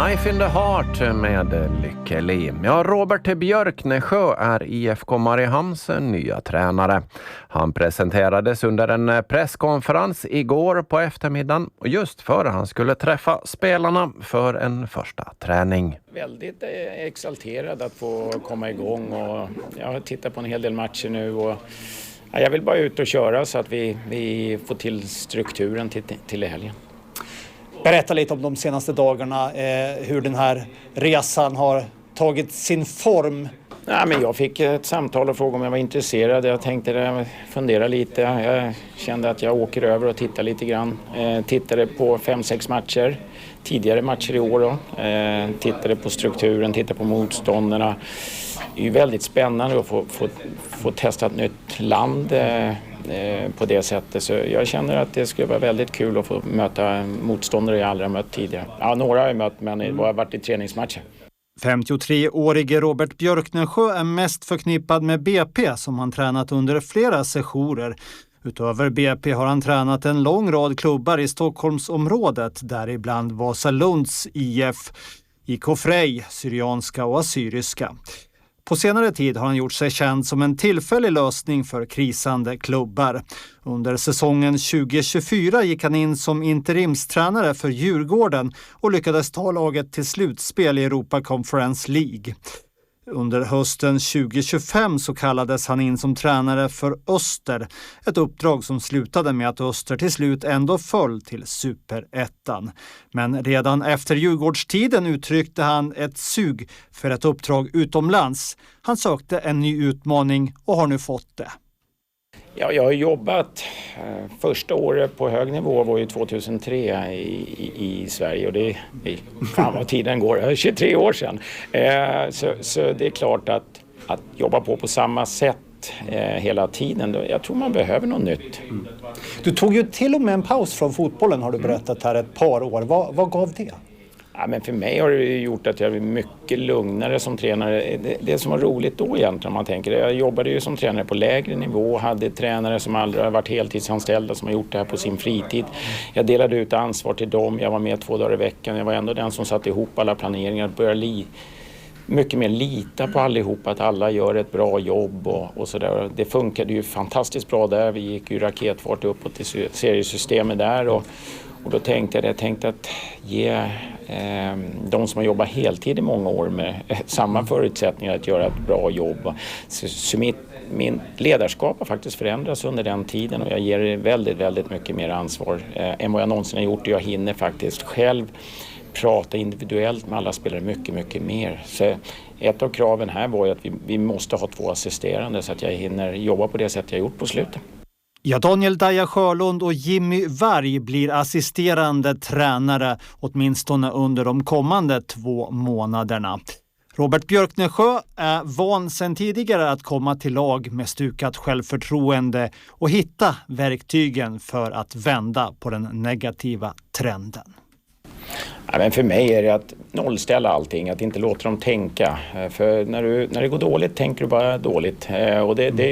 Knife in the Heart med Lykke Li. Ja, Robert Björknesjö är IFK Mariehamns nya tränare. Han presenterades under en presskonferens igår på eftermiddagen och just före han skulle träffa spelarna för en första träning. Väldigt exalterad att få komma igång och jag har tittat på en hel del matcher nu och jag vill bara ut och köra så att vi får till strukturen till helgen. Berätta lite om de senaste dagarna, hur den här resan har tagit sin form. Ja, men jag fick ett samtal och frågade om jag var intresserad. Jag tänkte fundera lite. Jag kände att jag åker över och tittar lite grann. Tittade på 5-6 matcher, tidigare matcher i år då. Tittade på strukturen, tittade på motståndarna. Det är ju väldigt spännande att få testa ett nytt land på det sättet. Så jag känner att det skulle vara väldigt kul att få möta motståndare jag aldrig har mött tidigare. Ja, några har jag mött, men det har varit i träningsmatcher. 53-årige Robert Björknesjö är mest förknippad med BP som han tränat under flera sessioner. Utöver BP har han tränat en lång rad klubbar i Stockholmsområdet, däribland Vasalunds IF, IK Frej, Syrianska och Assyriska. På senare tid har han gjort sig känd som en tillfällig lösning för krisande klubbar. Under säsongen 2024 gick han in som interimstränare för Djurgården och lyckades ta laget till slutspel i Europa Conference League. Under hösten 2025 så kallades han in som tränare för Öster, ett uppdrag som slutade med att Öster till slut ändå föll till Superettan. Men redan efter Djurgårdstiden uttryckte han ett sug för ett uppdrag utomlands. Han sökte en ny utmaning och har nu fått det. Ja, jag har jobbat, första året på hög nivå var ju 2003 i Sverige och det fan vad tiden går, 23 år sedan. Så det är klart att jobba på samma sätt hela tiden, jag tror man behöver något nytt. Du tog ju till och med en paus från fotbollen har du berättat här ett par år, vad gav det? Ja, men för mig har det gjort att jag är mycket lugnare som tränare. Det som var roligt då egentligen om man tänker. Jag jobbade ju som tränare på lägre nivå. Hade tränare som aldrig har varit heltidsanställda som har gjort det här på sin fritid. Jag delade ut ansvar till dem. Jag var med 2 dagar i veckan. Jag var ändå den som satte ihop alla planeringar. Började mycket mer lita på allihopa att alla gör ett bra jobb och sådär. Det funkade ju fantastiskt bra där. Vi gick ju raketfart uppåt till seriesystemet där och då tänkte jag att ge de som har jobbat heltid i många år med samma förutsättningar att göra ett bra jobb. Så min ledarskap har faktiskt förändrats under den tiden och jag ger väldigt, väldigt mycket mer ansvar än vad jag någonsin har gjort. Jag hinner faktiskt själv prata individuellt med alla spelare mycket, mycket mer. Så ett av kraven här var ju att vi måste ha 2 assisterande så att jag hinner jobba på det sätt jag gjort på slutet. Ja, Daniel Daja Sjölund och Jimmy Varg blir assisterande tränare åtminstone under de kommande 2 månaderna. Robert Björknesjö är van sedan tidigare att komma till lag med stukat självförtroende och hitta verktygen för att vända på den negativa trenden. Ja, men för mig är det att nollställa allting, att inte låta dem tänka. För när det går dåligt tänker du bara dåligt. Och det